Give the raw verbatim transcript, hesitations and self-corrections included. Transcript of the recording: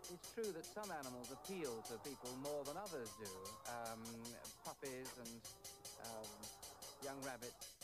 it's true that some animals appeal to people more than others do. Um, puppies and um, young rabbits